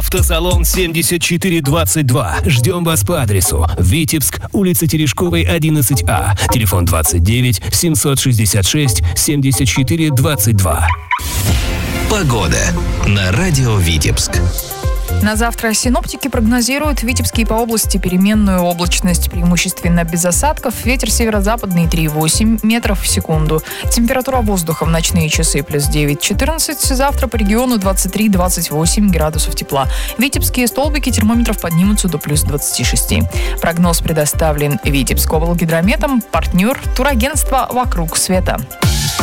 Автосалон 7422. Ждем вас по адресу: Витебск, улица Терешковой, 11А. Телефон 29 766 74 22. Погода на радио Витебск. На завтра синоптики прогнозируют в Витебске и по области переменную облачность, преимущественно без осадков. Ветер северо-западный 3,8 метров в секунду. Температура воздуха в ночные часы плюс 9-14. Завтра по региону 23-28 градусов тепла. Витебские столбики термометров поднимутся до плюс 26. Прогноз предоставлен Витебскоблгидрометом. Партнер — турагентство «Вокруг света».